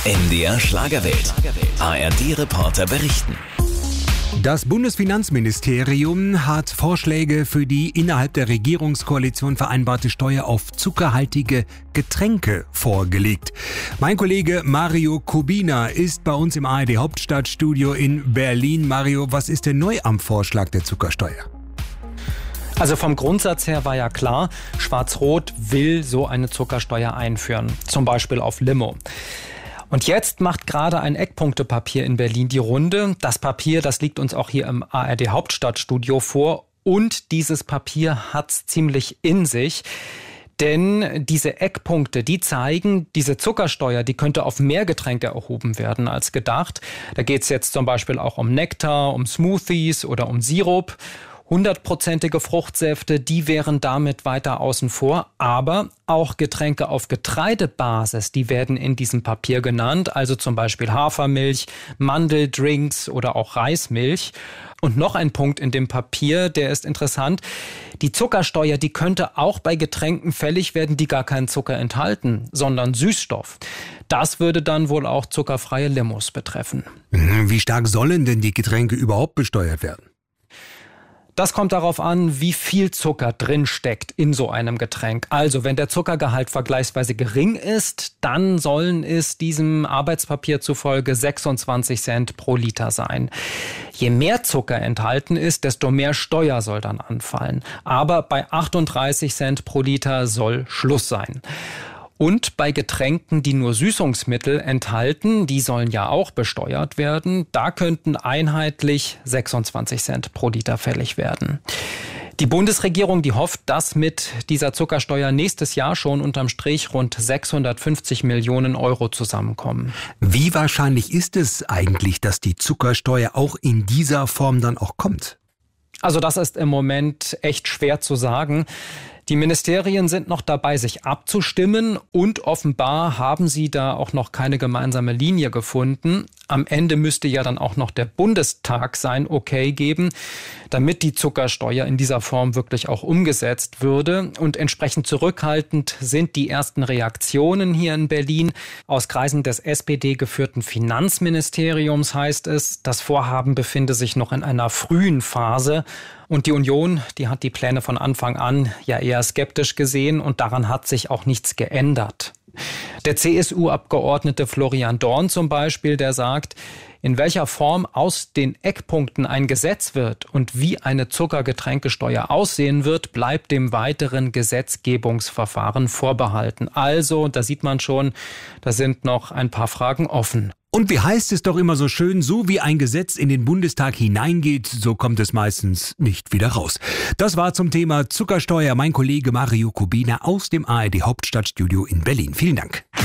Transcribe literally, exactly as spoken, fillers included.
M D R Schlagerwelt. A R D-Reporter berichten. Das Bundesfinanzministerium hat Vorschläge für die innerhalb der Regierungskoalition vereinbarte Steuer auf zuckerhaltige Getränke vorgelegt. Mein Kollege Mario Kubina ist bei uns im A R D-Hauptstadtstudio in Berlin. Mario, was ist denn neu am Vorschlag der Zuckersteuer? Also vom Grundsatz her war ja klar, Schwarz-Rot will so eine Zuckersteuer einführen, zum Beispiel auf Limo. Und jetzt macht gerade ein Eckpunktepapier in Berlin die Runde. Das Papier, das liegt uns auch hier im A R D-Hauptstadtstudio vor. Und dieses Papier hat's ziemlich in sich. Denn diese Eckpunkte, die zeigen, diese Zuckersteuer, die könnte auf mehr Getränke erhoben werden als gedacht. Da geht's jetzt zum Beispiel auch um Nektar, um Smoothies oder um Sirup. Hundertprozentige Fruchtsäfte, die wären damit weiter außen vor. Aber auch Getränke auf Getreidebasis, die werden in diesem Papier genannt. Also zum Beispiel Hafermilch, Mandeldrinks oder auch Reismilch. Und noch ein Punkt in dem Papier, der ist interessant. Die Zuckersteuer, die könnte auch bei Getränken fällig werden, die gar keinen Zucker enthalten, sondern Süßstoff. Das würde dann wohl auch zuckerfreie Limos betreffen. Wie stark sollen denn die Getränke überhaupt besteuert werden? Das kommt darauf an, wie viel Zucker drin steckt in so einem Getränk. Also, wenn der Zuckergehalt vergleichsweise gering ist, dann sollen es diesem Arbeitspapier zufolge sechsundzwanzig Cent pro Liter sein. Je mehr Zucker enthalten ist, desto mehr Steuer soll dann anfallen. Aber bei achtunddreißig Cent pro Liter soll Schluss sein. Und bei Getränken, die nur Süßungsmittel enthalten, die sollen ja auch besteuert werden, da könnten einheitlich sechsundzwanzig Cent pro Liter fällig werden. Die Bundesregierung, die hofft, dass mit dieser Zuckersteuer nächstes Jahr schon unterm Strich rund sechshundertfünfzig Millionen Euro zusammenkommen. Wie wahrscheinlich ist es eigentlich, dass die Zuckersteuer auch in dieser Form dann auch kommt? Also das ist im Moment echt schwer zu sagen. Die Ministerien sind noch dabei, sich abzustimmen und offenbar haben sie da auch noch keine gemeinsame Linie gefunden. Am Ende müsste ja dann auch noch der Bundestag sein Okay geben, damit die Zuckersteuer in dieser Form wirklich auch umgesetzt würde. Und entsprechend zurückhaltend sind die ersten Reaktionen hier in Berlin. Aus Kreisen des S P D-geführten Finanzministeriums heißt es, das Vorhaben befinde sich noch in einer frühen Phase. Und die Union, die hat die Pläne von Anfang an ja eher skeptisch gesehen und daran hat sich auch nichts geändert. Der C S U-Abgeordnete Florian Dorn zum Beispiel, der sagt, in welcher Form aus den Eckpunkten ein Gesetz wird und wie eine Zuckergetränkesteuer aussehen wird, bleibt dem weiteren Gesetzgebungsverfahren vorbehalten. Also, da sieht man schon, da sind noch ein paar Fragen offen. Und wie heißt es doch immer so schön, so wie ein Gesetz in den Bundestag hineingeht, so kommt es meistens nicht wieder raus. Das war zum Thema Zuckersteuer mein Kollege Mario Kubina aus dem A R D-Hauptstadtstudio in Berlin. Vielen Dank.